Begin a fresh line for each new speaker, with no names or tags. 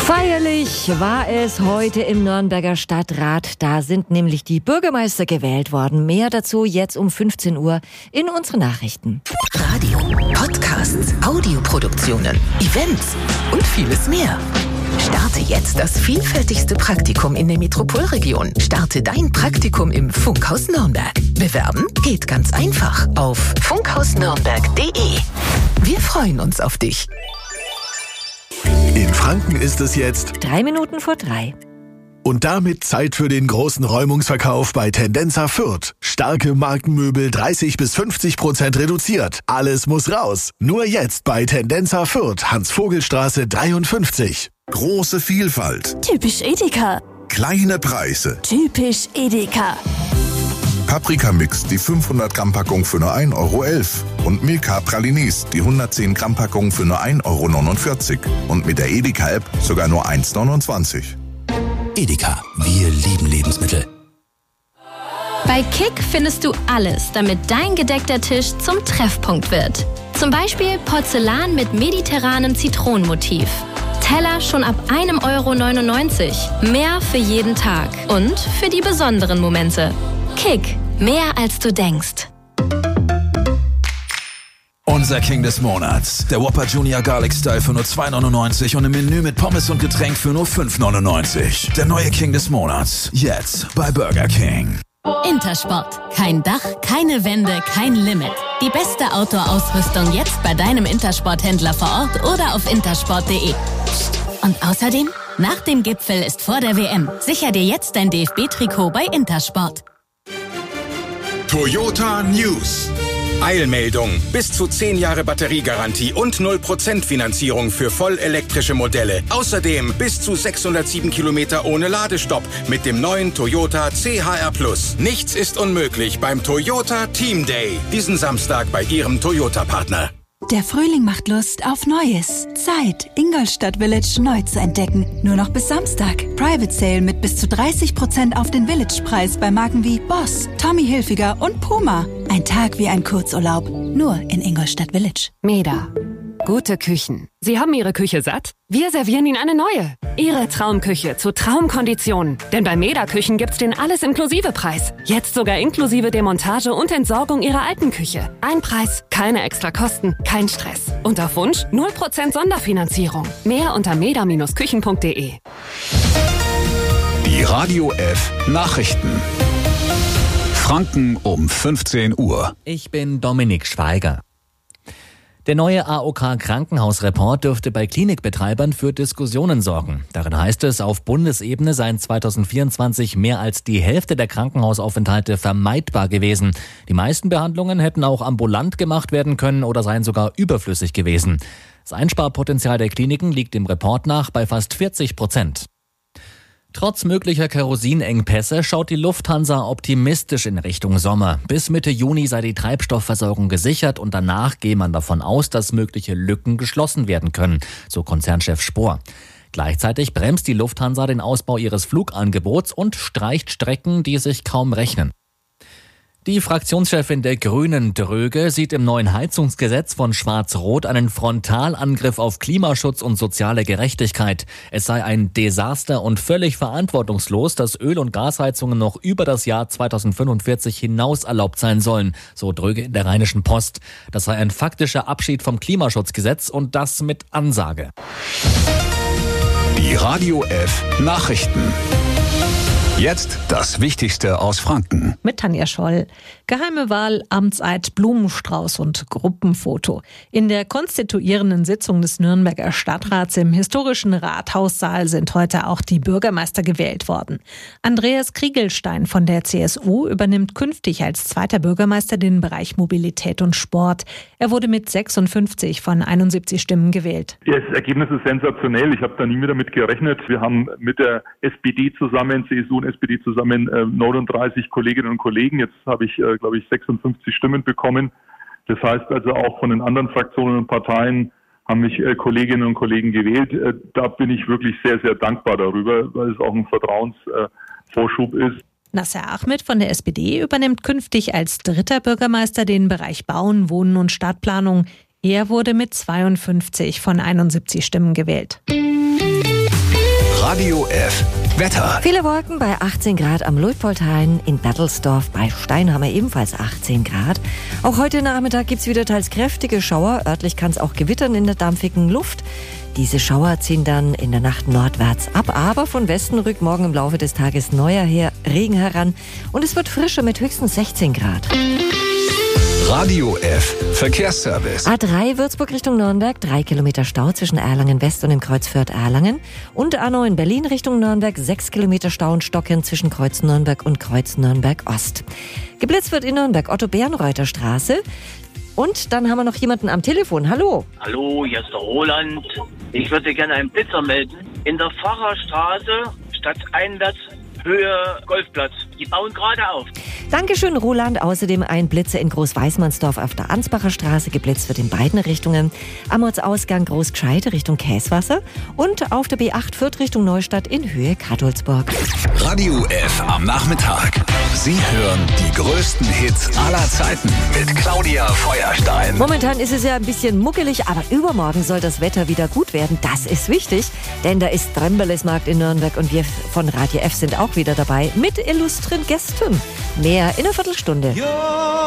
Feierlich war es heute im Nürnberger Stadtrat. Da sind nämlich die Bürgermeister gewählt worden. Mehr dazu jetzt um 15 Uhr in unseren Nachrichten.
Radio, Podcasts, Audioproduktionen, Events und vieles mehr. Starte jetzt das vielfältigste Praktikum in der Metropolregion. Starte dein Praktikum im Funkhaus Nürnberg. Bewerben geht ganz einfach auf funkhausnürnberg.de. Wir freuen uns auf dich.
In Franken ist es jetzt
3:03.
Und damit Zeit für den großen Räumungsverkauf bei Tendenza Fürth. Starke Markenmöbel 30-50% reduziert. Alles muss raus. Nur jetzt bei Tendenza Fürth, Hans-Vogel-Straße 53.
Große Vielfalt.
Typisch Edeka.
Kleine Preise.
Typisch Edeka.
Paprika-Mix, die 500 Gramm Packung für nur 1,11 €. Und Milka Pralinis, die 110 Gramm Packung für nur 1,49 €. Und mit der Edeka-App sogar nur 1,29 €.
Edeka, wir lieben Lebensmittel.
Bei Kick findest du alles, damit dein gedeckter Tisch zum Treffpunkt wird. Zum Beispiel Porzellan mit mediterranem Zitronenmotiv. Teller schon ab 1,99 €. Mehr für jeden Tag und für die besonderen Momente. Kick, mehr als du denkst.
Unser King des Monats. Der Whopper Junior Garlic Style für nur 2,99 € und im Menü mit Pommes und Getränk für nur 5,99 €. Der neue King des Monats. Jetzt bei Burger King.
Intersport. Kein Dach, keine Wände, kein Limit. Die beste Outdoor-Ausrüstung jetzt bei deinem Intersport-Händler vor Ort oder auf intersport.de. Und außerdem, nach dem Gipfel ist vor der WM. Sicher dir jetzt dein DFB-Trikot bei Intersport.
Toyota News. Eilmeldung. Bis zu 10 Jahre Batteriegarantie und 0% Finanzierung für vollelektrische Modelle. Außerdem bis zu 607 Kilometer ohne Ladestopp mit dem neuen Toyota CHR+. Nichts ist unmöglich beim Toyota Team Day. Diesen Samstag bei Ihrem Toyota-Partner.
Der Frühling macht Lust auf Neues. Zeit, Ingolstadt Village neu zu entdecken. Nur noch bis Samstag. Private Sale mit bis zu 30% auf den Village-Preis bei Marken wie Boss, Tommy Hilfiger und Puma. Ein Tag wie ein Kurzurlaub. Nur in Ingolstadt Village.
Meda. Gute Küchen. Sie haben Ihre Küche satt? Wir servieren Ihnen eine neue. Ihre Traumküche zu Traumkonditionen. Denn bei Meda Küchen gibt's den Alles-Inklusive-Preis. Jetzt sogar inklusive Demontage und Entsorgung Ihrer alten Küche. Ein Preis, keine extra Kosten, kein Stress. Und auf Wunsch 0% Sonderfinanzierung. Mehr unter meda-küchen.de.
Die Radio F Nachrichten. Franken um 15 Uhr.
Ich bin Dominik Schweiger. Der neue AOK-Krankenhausreport dürfte bei Klinikbetreibern für Diskussionen sorgen. Darin heißt es, auf Bundesebene seien 2024 mehr als die Hälfte der Krankenhausaufenthalte vermeidbar gewesen. Die meisten Behandlungen hätten auch ambulant gemacht werden können oder seien sogar überflüssig gewesen. Das Einsparpotenzial der Kliniken liegt dem Report nach bei fast 40%. Trotz möglicher Kerosinengpässe schaut die Lufthansa optimistisch in Richtung Sommer. Bis Mitte Juni sei die Treibstoffversorgung gesichert und danach gehe man davon aus, dass mögliche Lücken geschlossen werden können, so Konzernchef Spohr. Gleichzeitig bremst die Lufthansa den Ausbau ihres Flugangebots und streicht Strecken, die sich kaum rechnen. Die Fraktionschefin der Grünen, Dröge, sieht im neuen Heizungsgesetz von Schwarz-Rot einen Frontalangriff auf Klimaschutz und soziale Gerechtigkeit. Es sei ein Desaster und völlig verantwortungslos, dass Öl- und Gasheizungen noch über das Jahr 2045 hinaus erlaubt sein sollen, so Dröge in der Rheinischen Post. Das sei ein faktischer Abschied vom Klimaschutzgesetz und das mit Ansage.
Die Radio F Nachrichten. Jetzt das Wichtigste aus Franken.
Mit Tanja Scholl. Geheime Wahl, Amtseid, Blumenstrauß und Gruppenfoto. In der konstituierenden Sitzung des Nürnberger Stadtrats im historischen Rathaussaal sind heute auch die Bürgermeister gewählt worden. Andreas Kriegelstein von der CSU übernimmt künftig als zweiter Bürgermeister den Bereich Mobilität und Sport. Er wurde mit 56 von 71 Stimmen gewählt.
Das Ergebnis ist sensationell. Ich habe da nie wieder mit gerechnet. Wir haben mit der SPD zusammen, CSU und SPD zusammen 39 Kolleginnen und Kollegen. Jetzt habe ich, glaube ich, 56 Stimmen bekommen. Das heißt also auch von den anderen Fraktionen und Parteien haben mich Kolleginnen und Kollegen gewählt. Da bin ich wirklich sehr, sehr dankbar darüber, weil es auch ein Vertrauensvorschub ist.
Nasser Ahmed von der SPD übernimmt künftig als dritter Bürgermeister den Bereich Bauen, Wohnen und Stadtplanung. Er wurde mit 52 von 71 Stimmen gewählt.
Radio F. Wetter.
Viele Wolken bei 18 Grad am Luitpoldhain, in Bertelsdorf bei Steinhammer ebenfalls 18 Grad. Auch heute Nachmittag gibt's wieder teils kräftige Schauer. Örtlich kann es auch gewittern in der dampfigen Luft. Diese Schauer ziehen dann in der Nacht nordwärts ab, aber von Westen rückt morgen im Laufe des Tages neuer Regen heran und es wird frischer mit höchstens 16 Grad.
Radio F. Verkehrsservice.
A3 Würzburg Richtung Nürnberg, 3 Kilometer Stau zwischen Erlangen West und dem Kreuz Fürth-Erlangen. Und A9 Berlin Richtung Nürnberg, 6 Kilometer Stau und Stocken zwischen Kreuz Nürnberg und Kreuz Nürnberg Ost. Geblitzt wird in Nürnberg Otto-Bärenreuther Straße. Und dann haben wir noch jemanden am Telefon. Hallo.
Hallo, hier ist der Roland. Ich würde gerne einen Blitzer melden. In der Pfarrerstraße, stadteinwärts, Höhe Golfplatz. Die bauen gerade auf.
Dankeschön, Roland. Außerdem ein Blitzer in Großweißmannsdorf auf der Ansbacher Straße. Geblitzt wird in beiden Richtungen. Am Ortsausgang Großgescheide Richtung Käswasser. Und auf der B8 Fürth Richtung Neustadt in Höhe Kadolsburg.
Radio F am Nachmittag. Sie hören die größten Hits aller Zeiten mit Claudia Feuerstein.
Momentan ist es ja ein bisschen muckelig, aber übermorgen soll das Wetter wieder gut werden. Das ist wichtig, denn da ist Trembelesmarkt in Nürnberg und wir von Radio F sind auch wieder dabei mit illustren Gästen. Mehr in einer Viertelstunde.